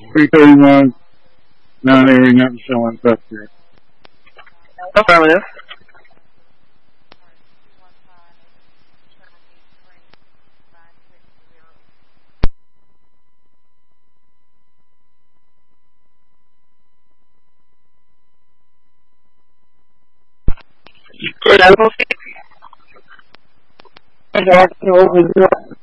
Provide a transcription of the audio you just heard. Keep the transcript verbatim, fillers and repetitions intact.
three thirty-one, nine airing, not showing stuff here. Affirmative. Good.